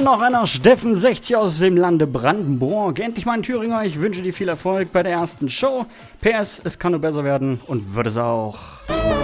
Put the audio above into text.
noch einer Steffen 60 aus dem Lande Brandenburg. Endlich mal in Thüringer. Ich wünsche dir viel Erfolg bei der ersten Show. PS, es kann nur besser werden und wird es auch.